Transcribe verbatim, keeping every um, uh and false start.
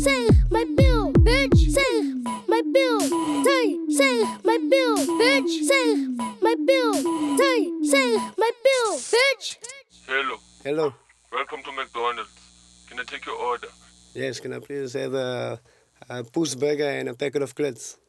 Say my bill, bitch. Say my bill. Tay, say my bill, bitch. Say my bill. Tay, say my bill, bitch. Hello. Hello. Welcome to McDonald's. Can I take your order? Yes, can I please have a, a Poes burger and a packet of clits?